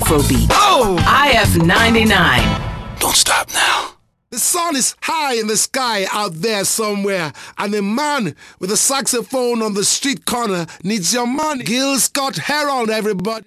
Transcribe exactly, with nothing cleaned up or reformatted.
Afrobeat. Oh! I F ninety-nine. Don't stop now. The sun is high in the sky out there somewhere, and a man with a saxophone on the street corner needs your money. Gil Scott Heron, everybody.